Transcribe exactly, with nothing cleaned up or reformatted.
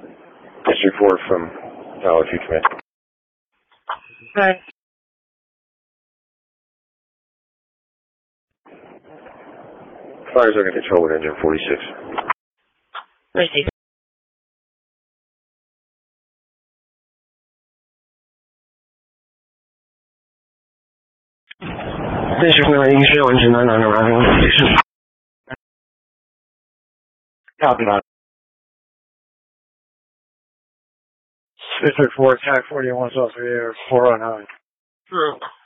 District four from Dollar Tree Command. Hi. Fires under control with engine forty-six. Receive. District nine, show engine nine on arriving on station. Copy that. District four, attack forty-one, South three Air, four oh nine. True.